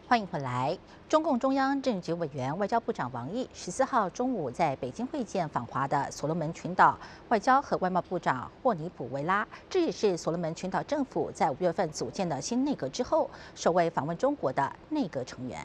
欢迎回来。中共中央政治局委员、外交部长王毅14号中午在北京会见访华的所罗门群岛外交和外贸部长霍尼普维拉，这也是所罗门群岛政府在5月份组建的新内阁之后首位访问中国的内阁成员。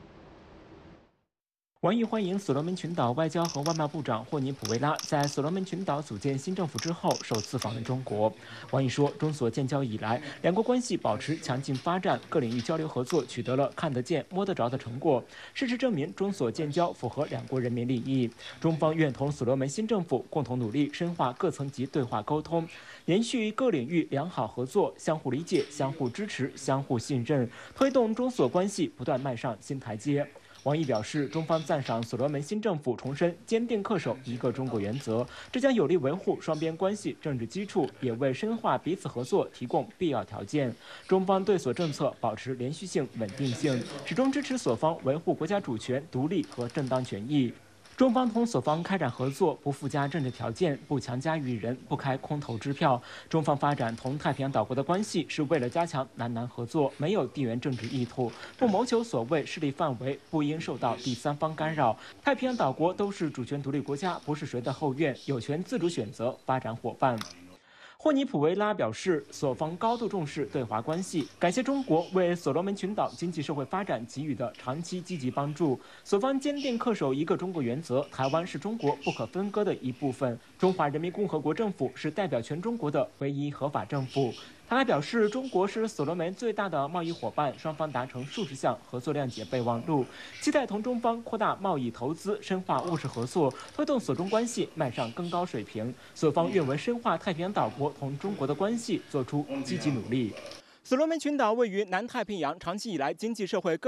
王毅欢迎所罗门群岛外交和外贸部长霍尼普维拉在所罗门群岛组建新政府之后首次访问中国。王毅说，中所建交以来，两国关系保持强劲发展，各领域交流合作取得了看得见、摸得着的成果。事实证明，中所建交符合两国人民利益。中方愿同所罗门新政府共同努力，深化各层级对话沟通，延续各领域良好合作，相互理解、相互支持、相互信任，推动中所关系不断迈上新台阶。王毅表示，中方赞赏所罗门新政府重申坚定恪守一个中国原则，这将有力维护双边关系政治基础，也为深化彼此合作提供必要条件。中方对所政策保持连续性、稳定性，始终支持所方维护国家主权、独立和正当权益。中方同所方开展合作，不附加政治条件，不强加于人，不开空头支票。中方发展同太平洋岛国的关系，是为了加强南南合作，没有地缘政治意图，不谋求所谓势力范围，不应受到第三方干扰。太平洋岛国都是主权独立国家，不是谁的后院，有权自主选择发展伙伴。霍尼普维拉表示，所方高度重视对华关系，感谢中国为所罗门群岛经济社会发展给予的长期积极帮助。所方坚定恪守一个中国原则，台湾是中国不可分割的一部分，中华人民共和国政府是代表全中国的唯一合法政府。他还表示，中国是所罗门最大的贸易伙伴，双方达成数十项合作谅解备忘录，期待同中方扩大贸易投资，深化务实合作，推动所中关系迈上更高水平。所方愿为深化太平洋岛国同中国的关系做出积极努力。所罗门群岛位于南太平洋，长期以来经济社会